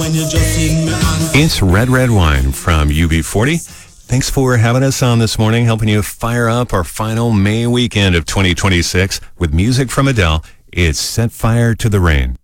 It's Red Red Wine from UB40. Thanks for having us on this morning, helping you fire up our final May weekend of 2026 with music from Adele. It's Set Fire to the Rain.